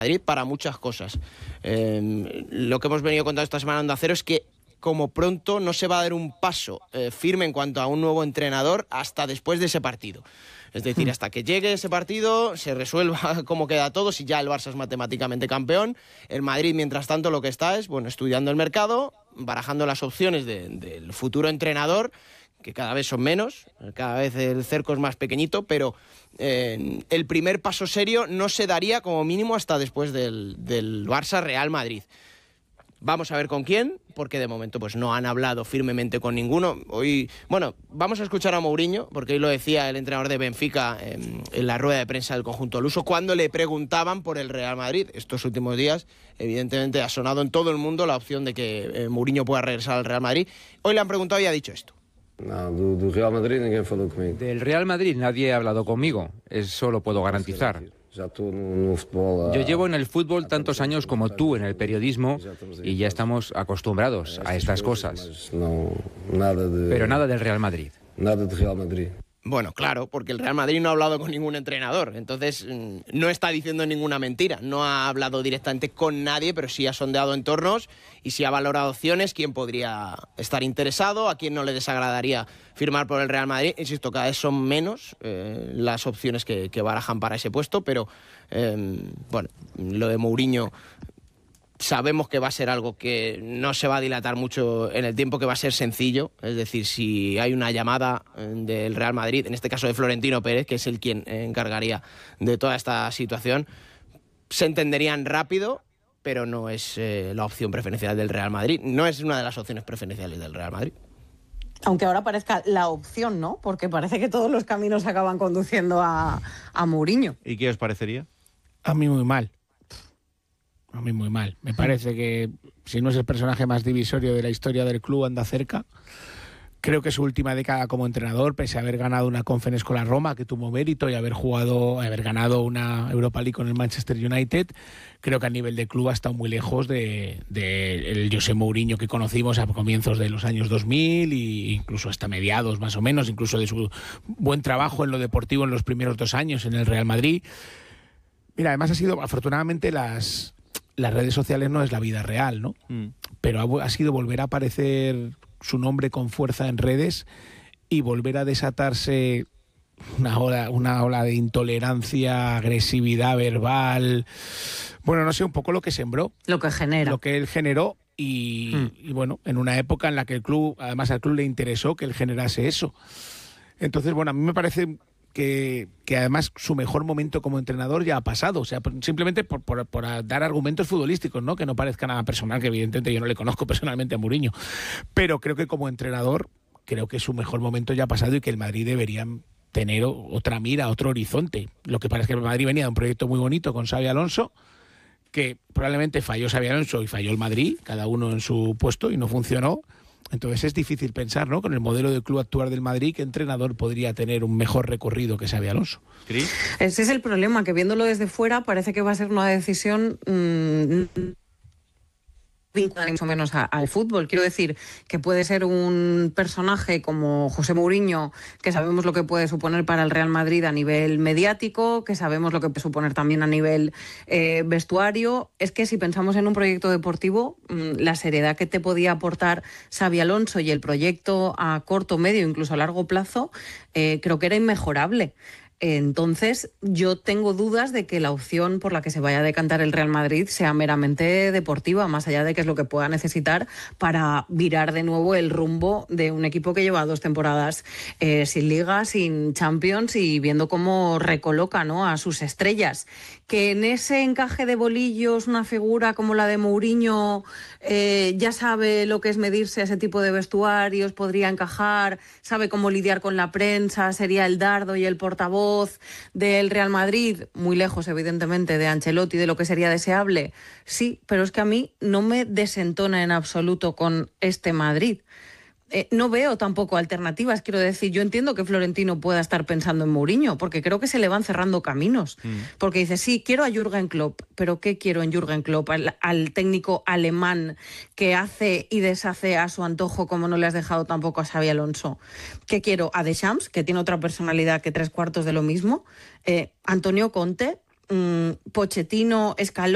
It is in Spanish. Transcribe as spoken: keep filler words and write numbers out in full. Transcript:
Madrid para muchas cosas. Eh, lo que hemos venido contando esta semana en Onda Cero es que como pronto no se va a dar un paso eh, firme en cuanto a un nuevo entrenador hasta después de ese partido. Es decir, hasta que llegue ese partido, se resuelva cómo queda todo, si ya el Barça es matemáticamente campeón. El Madrid, mientras tanto, lo que está es, bueno, estudiando el mercado, barajando las opciones de, del futuro entrenador, que cada vez son menos, cada vez el cerco es más pequeñito, pero eh, el primer paso serio no se daría como mínimo hasta después del, del Barça-Real Madrid. Vamos a ver con quién, porque de momento pues no han hablado firmemente con ninguno. Hoy, bueno, vamos a escuchar a Mourinho, porque hoy lo decía el entrenador de Benfica en, en la rueda de prensa del conjunto luso, cuando le preguntaban por el Real Madrid. Estos últimos días, evidentemente, ha sonado en todo el mundo la opción de que eh, Mourinho pueda regresar al Real Madrid. Hoy le han preguntado y ha dicho esto. No, do, do Real Madrid ninguém falou comigo. Del Real Madrid nadie ha hablado conmigo, eso lo puedo garantizar. Yo llevo en el fútbol tantos años como tú en el periodismo y ya estamos acostumbrados a estas cosas. Pero nada del Real Madrid. Nada del Real Madrid. Bueno, claro, porque el Real Madrid no ha hablado con ningún entrenador, entonces no está diciendo ninguna mentira, no ha hablado directamente con nadie, pero sí ha sondeado entornos y sí ha valorado opciones, quién podría estar interesado, a quién no le desagradaría firmar por el Real Madrid. Insisto, cada vez son menos eh, las opciones que, que barajan para ese puesto, pero eh, bueno, lo de Mourinho sabemos que va a ser algo que no se va a dilatar mucho en el tiempo, que va a ser sencillo. Es decir, si hay una llamada del Real Madrid, en este caso de Florentino Pérez, que es el quien encargaría de toda esta situación, se entenderían rápido, pero no es eh, la opción preferencial del Real Madrid. No es una de las opciones preferenciales del Real Madrid. Aunque ahora parezca la opción, ¿no? Porque parece que todos los caminos acaban conduciendo a, a Mourinho. ¿Y qué os parecería? A mí muy mal. A mí muy mal. Me parece que si no es el personaje más divisorio de la historia del club, anda cerca. Creo que su última década como entrenador, pese a haber ganado una Conference con la Roma, que tuvo mérito, y haber jugado, haber ganado una Europa League con el Manchester United, creo que a nivel de club ha estado muy lejos de, de el José Mourinho que conocimos a comienzos de los años dos mil e incluso hasta mediados más o menos, incluso de su buen trabajo en lo deportivo en los primeros dos años en el Real Madrid. Mira, además ha sido, afortunadamente, las... las redes sociales no es la vida real, ¿no? Mm. Pero ha, ha sido volver a aparecer su nombre con fuerza en redes y volver a desatarse una ola, una ola de intolerancia, agresividad verbal. Bueno, no sé, un poco lo que sembró. Lo que genera. Lo que él generó y, mm. y bueno, en una época en la que el club, además al club le interesó que él generase eso. Entonces, bueno, a mí me parece Que, que además su mejor momento como entrenador ya ha pasado, o sea, simplemente por, por, por dar argumentos futbolísticos, ¿no? Que no parezca nada personal, que evidentemente yo no le conozco personalmente a Mourinho, pero creo que como entrenador, creo que su mejor momento ya ha pasado y que el Madrid debería tener otra mira, otro horizonte. Lo que pasa es que el Madrid venía de un proyecto muy bonito con Xabi Alonso, que probablemente falló Xabi Alonso y falló el Madrid, cada uno en su puesto, y no funcionó. Entonces es difícil pensar, ¿no?, con el modelo de club actual del Madrid, qué entrenador podría tener un mejor recorrido que Xabi Alonso. ¿Cris? Ese es el problema, que viéndolo desde fuera parece que va a ser una decisión mmm, vinculada más o menos a, al fútbol. Quiero decir que puede ser un personaje como José Mourinho, que sabemos lo que puede suponer para el Real Madrid a nivel mediático, que sabemos lo que puede suponer también a nivel eh, vestuario. Es que si pensamos en un proyecto deportivo, mmm, la seriedad que te podía aportar Xabi Alonso y el proyecto a corto, medio, incluso a largo plazo, eh, creo que era inmejorable. Entonces, yo tengo dudas de que la opción por la que se vaya a decantar el Real Madrid sea meramente deportiva, más allá de que es lo que pueda necesitar para virar de nuevo el rumbo de un equipo que lleva dos temporadas eh, sin Liga, sin Champions y viendo cómo recoloca, ¿no?, a sus estrellas. Que en ese encaje de bolillos una figura como la de Mourinho eh, ya sabe lo que es medirse a ese tipo de vestuarios, podría encajar, sabe cómo lidiar con la prensa, sería el dardo y el portavoz del Real Madrid, muy lejos evidentemente de Ancelotti, de lo que sería deseable. Sí, pero es que a mí no me desentona en absoluto con este Madrid. Eh, no veo tampoco alternativas, quiero decir, yo entiendo que Florentino pueda estar pensando en Mourinho, porque creo que se le van cerrando caminos, mm. porque dice, sí, quiero a Jürgen Klopp, pero ¿qué quiero en Jürgen Klopp? Al, al técnico alemán que hace y deshace a su antojo, como no le has dejado tampoco a Xabi Alonso. ¿Qué quiero? A Deschamps, que tiene otra personalidad que tres cuartos de lo mismo, eh, Antonio Conte, mmm, Pochettino, Scaloni.